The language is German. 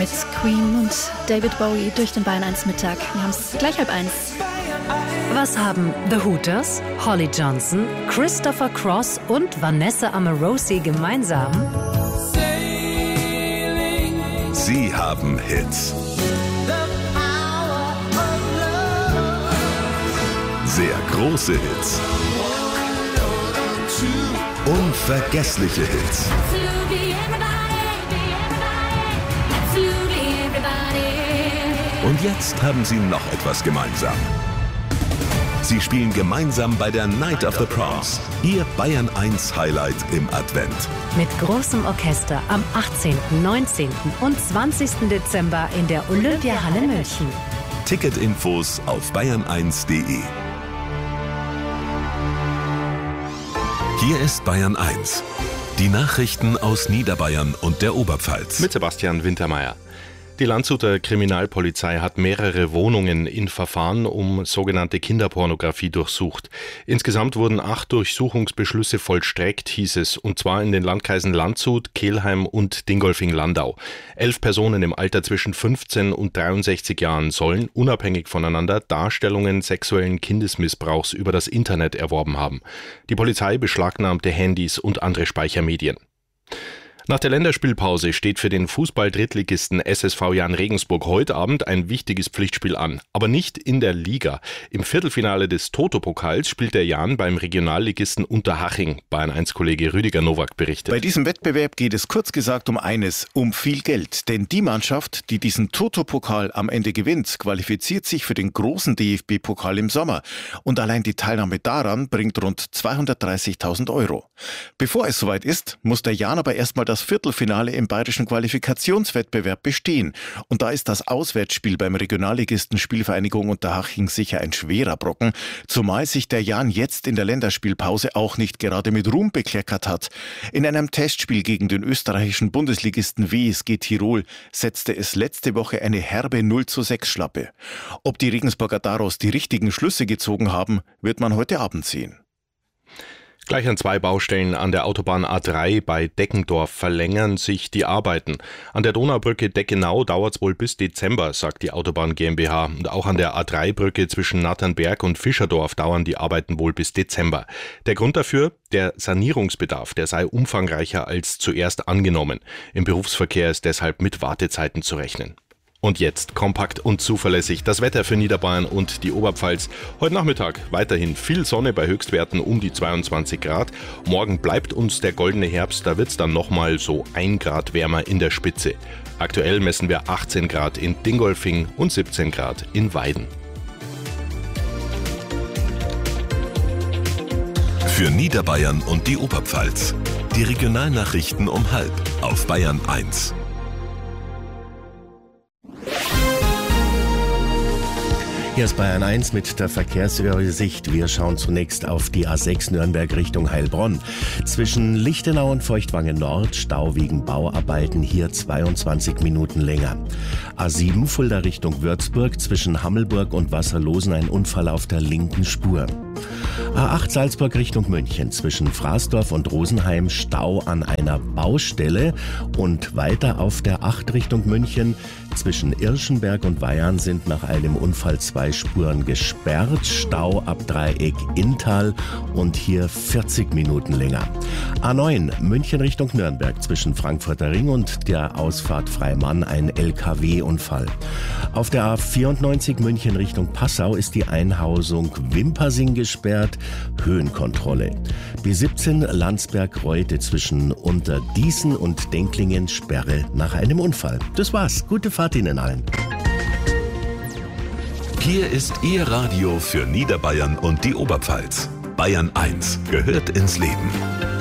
Mit Queen und David Bowie durch den Bayern 1 Mittag. Wir haben es gleich 12:30. Was haben The Hooters, Holly Johnson, Christopher Cross und Vanessa Amorosi gemeinsam? Sie haben Hits. Sehr große Hits. Unvergessliche Hits. Und jetzt haben sie noch etwas gemeinsam. Sie spielen gemeinsam bei der Night of the Proms, ihr Bayern 1 Highlight im Advent. Mit großem Orchester am 18., 19. und 20. Dezember in der Olympiahalle München. Ticketinfos auf bayern1.de. Hier ist Bayern 1. Die Nachrichten aus Niederbayern und der Oberpfalz. Mit Sebastian Wintermeyer. Die Landshuter Kriminalpolizei hat mehrere Wohnungen in Verfahren um sogenannte Kinderpornografie durchsucht. Insgesamt wurden 8 Durchsuchungsbeschlüsse vollstreckt, hieß es, und zwar in den Landkreisen Landshut, Kelheim und Dingolfing-Landau. 11 Personen im Alter zwischen 15 und 63 Jahren sollen, unabhängig voneinander, Darstellungen sexuellen Kindesmissbrauchs über das Internet erworben haben. Die Polizei beschlagnahmte Handys und andere Speichermedien. Nach der Länderspielpause steht für den Fußball-Drittligisten SSV Jahn Regensburg heute Abend ein wichtiges Pflichtspiel an. Aber nicht in der Liga. Im Viertelfinale des Toto-Pokals spielt der Jahn beim Regionalligisten Unterhaching. Bayern 1-Kollege Rüdiger Nowak berichtet. Bei diesem Wettbewerb geht es kurz gesagt um eines, um viel Geld. Denn die Mannschaft, die diesen Toto-Pokal am Ende gewinnt, qualifiziert sich für den großen DFB-Pokal im Sommer. Und allein die Teilnahme daran bringt rund 230.000 €. Bevor es soweit ist, muss der Jahn aber erstmal das Viertelfinale im bayerischen Qualifikationswettbewerb bestehen. Und da ist das Auswärtsspiel beim Regionalligisten Spielvereinigung Unterhaching sicher ein schwerer Brocken, zumal sich der Jahn jetzt in der Länderspielpause auch nicht gerade mit Ruhm bekleckert hat. In einem Testspiel gegen den österreichischen Bundesligisten WSG Tirol setzte es letzte Woche eine herbe 0:6 Schlappe. Ob die Regensburger daraus die richtigen Schlüsse gezogen haben, wird man heute Abend sehen. Gleich an 2 Baustellen an der Autobahn A3 bei Deckendorf verlängern sich die Arbeiten. An der Donaubrücke Deckenau dauert es wohl bis Dezember, sagt die Autobahn GmbH. Und auch an der A3-Brücke zwischen Natternberg und Fischerdorf dauern die Arbeiten wohl bis Dezember. Der Grund dafür? Der Sanierungsbedarf, der sei umfangreicher als zuerst angenommen. Im Berufsverkehr ist deshalb mit Wartezeiten zu rechnen. Und jetzt kompakt und zuverlässig das Wetter für Niederbayern und die Oberpfalz. Heute Nachmittag weiterhin viel Sonne bei Höchstwerten um die 22 Grad. Morgen bleibt uns der goldene Herbst, da wird es dann nochmal so 1 Grad wärmer in der Spitze. Aktuell messen wir 18 Grad in Dingolfing und 17 Grad in Weiden. Für Niederbayern und die Oberpfalz. Die Regionalnachrichten um 12:30 auf Bayern 1. Hier ist Bayern 1 mit der Verkehrsübersicht. Wir schauen zunächst auf die A6 Nürnberg Richtung Heilbronn. Zwischen Lichtenau und Feuchtwangen Nord Stau wegen Bauarbeiten, hier 22 Minuten länger. A7 Fulda Richtung Würzburg, zwischen Hammelburg und Wasserlosen ein Unfall auf der linken Spur. A8 Salzburg Richtung München, zwischen Fraßdorf und Rosenheim Stau an einer Baustelle und weiter auf der 8 Richtung München. Zwischen Irschenberg und Weyarn sind nach einem Unfall 2 Spuren gesperrt. Stau ab Dreieck Inntal und hier 40 Minuten länger. A9 München Richtung Nürnberg, zwischen Frankfurter Ring und der Ausfahrt Freimann ein LKW-Unfall. Auf der A94 München Richtung Passau ist die Einhausung Wimpersing gesperrt. Höhenkontrolle. B17 Landsberg-Reute, zwischen Unterdießen und Denklingen Sperre nach einem Unfall. Das war's. Gute Fahrt Ihnen allen. Hier ist Ihr Radio für Niederbayern und die Oberpfalz. Bayern 1 gehört ins Leben.